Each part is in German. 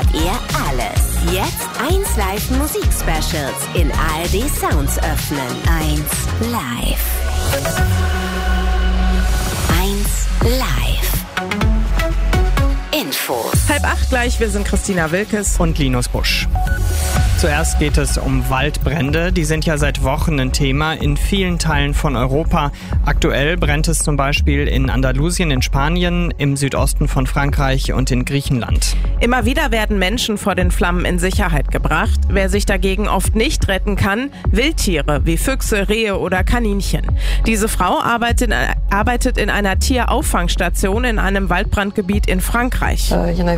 hört ihr alles. Jetzt 1 Live Musik-Specials in ARD Sounds öffnen. 1 Live. 1 Live. Infos. 7:30 gleich, wir sind Christina Wilkes und Linus Busch. Zuerst geht es um Waldbrände. Die sind ja seit Wochen ein Thema in vielen Teilen von Europa. Aktuell brennt es zum Beispiel in Andalusien in Spanien, im Südosten von Frankreich und in Griechenland. Immer wieder werden Menschen vor den Flammen in Sicherheit gebracht. Wer sich dagegen oft nicht retten kann, Wildtiere wie Füchse, Rehe oder Kaninchen. Diese Frau arbeitet in einer Tierauffangstation in einem Waldbrandgebiet in Frankreich.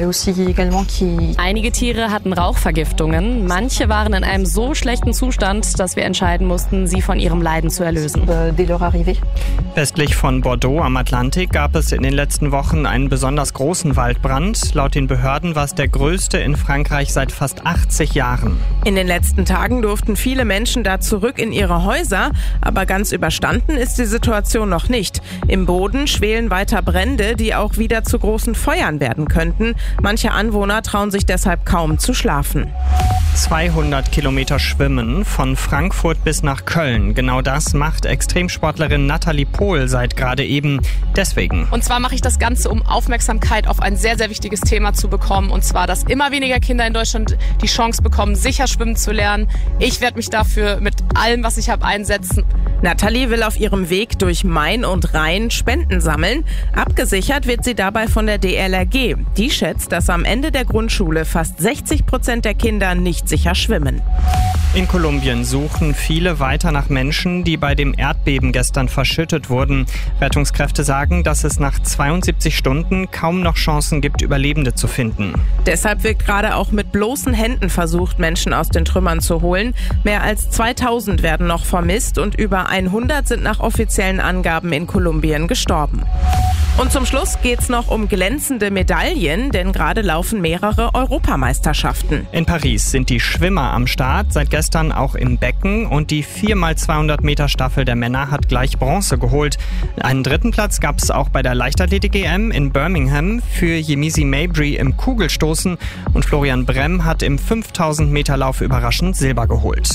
Einige Tiere hatten Rauchvergiftungen. Manche waren in einem so schlechten Zustand, dass wir entscheiden mussten, sie von ihrem Leiden zu erlösen. Westlich von Bordeaux am Atlantik gab es in den letzten Wochen einen besonders großen Waldbrand. Laut den Behörden war es der größte in Frankreich seit fast 80 Jahren. In den letzten Tagen durften viele Menschen da zurück in ihre Häuser, aber ganz überstanden ist die Situation noch nicht. Im Boden schwelen weiter Brände, die auch wieder zu großen Feuern werden könnten. Manche Anwohner trauen sich deshalb kaum zu schlafen. 200 Kilometer schwimmen von Frankfurt bis nach Köln. Genau das macht Extremsportlerin Nathalie Pohl seit gerade eben. Deswegen. Und zwar mache ich das Ganze, um Aufmerksamkeit auf ein sehr, sehr wichtiges Thema zu bekommen. Und zwar, dass immer weniger Kinder in Deutschland die Chance bekommen, sicher schwimmen zu lernen. Ich werde mich dafür mit allem, was ich habe, einsetzen. Nathalie will auf ihrem Weg durch Main und Rhein Spenden sammeln. Abgesichert wird sie dabei von der DLRG. Die schätzt, dass am Ende der Grundschule fast 60% der Kinder nicht sicher schwimmen. In Kolumbien suchen viele weiter nach Menschen, die bei dem Erdbeben gestern verschüttet wurden. Rettungskräfte sagen, dass es nach 72 Stunden kaum noch Chancen gibt, Überlebende zu finden. Deshalb wird gerade auch mit bloßen Händen versucht, Menschen aus den Trümmern zu holen. Mehr als 2000 werden noch vermisst und über 100 sind nach offiziellen Angaben in Kolumbien gestorben. Und zum Schluss geht's noch um glänzende Medaillen, denn gerade laufen mehrere Europameisterschaften. In Paris sind die Schwimmer am Start, seit gestern auch im Becken, und die 4x200 Meter Staffel der Männer hat gleich Bronze geholt. Einen dritten Platz gab es auch bei der Leichtathletik-EM in Birmingham für Yemisi Mabry im Kugelstoßen, und Florian Bremm hat im 5000 Meter Lauf überraschend Silber geholt.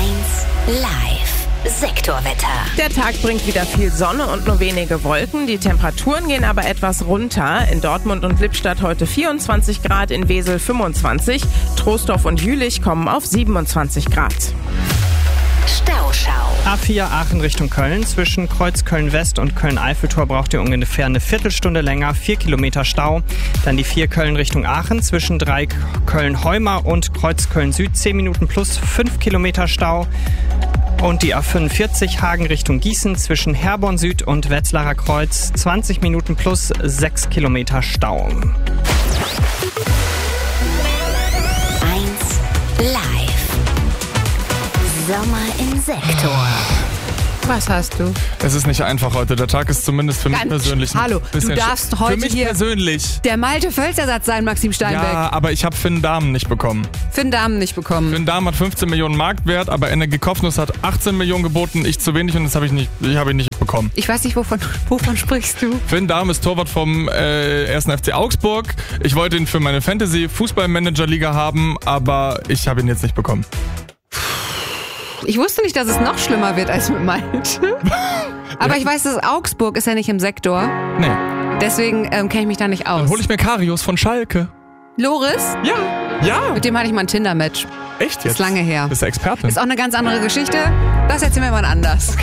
1 Live. Sektorwetter. Der Tag bringt wieder viel Sonne und nur wenige Wolken. Die Temperaturen gehen aber etwas runter. In Dortmund und Lippstadt heute 24 Grad, in Wesel 25. Troisdorf und Jülich kommen auf 27 Grad. Stauschau. A4 Aachen Richtung Köln. Zwischen Kreuz Köln-West und Köln-Eiffeltor braucht ihr ungefähr eine Viertelstunde länger, 4 Kilometer Stau. Dann die 4 Köln Richtung Aachen. Zwischen 3 Köln-Heumar und Kreuz Köln-Süd 10 Minuten plus 5 Kilometer Stau. Und die A45 Hagen Richtung Gießen zwischen Herborn Süd und Wetzlarer Kreuz 20 Minuten plus 6 Kilometer Stau. 1 Live. Sommer im Sektor. Was hast du? Es ist nicht einfach heute. Der Tag ist zumindest für mich persönlich ein Hallo, bisschen du darfst heute für mich hier persönlich. der Malte Völzersatz sein, Maxim Steinbeck. Ja, aber ich habe Finn Dahmen nicht bekommen. Finn Dahmen nicht bekommen. Finn Dahmen hat 15 Millionen Marktwert, aber Energie Kopfnuss hat 18 Millionen geboten, ich zu wenig, und das habe ich nicht bekommen. Ich weiß nicht, wovon sprichst du? Finn Dahmen ist Torwart vom 1. FC Augsburg. Ich wollte ihn für meine Fantasy-Fußball-Manager-Liga haben, aber ich habe ihn jetzt nicht bekommen. Ich wusste nicht, dass es noch schlimmer wird als mit Malte. Aber ich weiß, dass Augsburg ist ja nicht im Sektor. Nee. Deswegen kenne ich mich da nicht aus. Dann hole ich mir Karius von Schalke. Loris? Ja. Mit dem hatte ich mal ein Tinder-Match. Echt jetzt? Ist lange her. Bist du Expertin? Ist auch eine ganz andere Geschichte. Das erzählen wir mal anders.